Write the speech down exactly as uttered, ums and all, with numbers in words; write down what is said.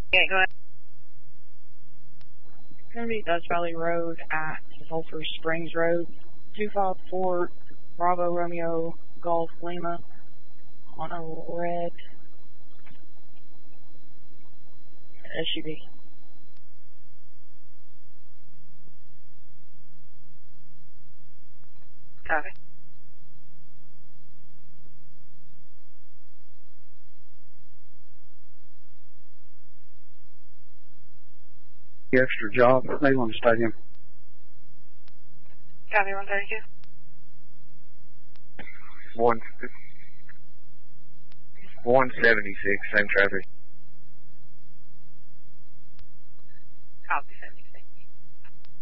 Yeah, go ahead. It's going to be Dutch Valley Road at Sulphur Springs Road, two five four Bravo Romeo Golf Lima on a red S U V. Copy. The extra job, they want to stay in. Copy, one thirty-two. One, one seventy-six, same traffic.